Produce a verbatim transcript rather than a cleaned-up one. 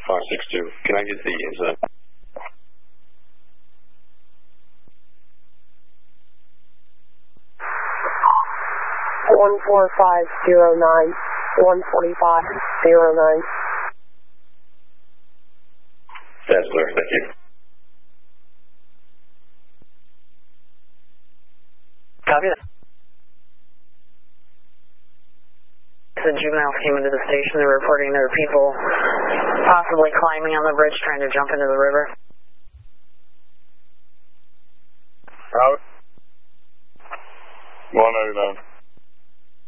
five six two. Can I get the incident? one four five zero nine, one forty-five zero nine. That's clear, thank you. Copy that. The juveniles came into the station. They're reporting there were people possibly climbing on the bridge trying to jump into the river.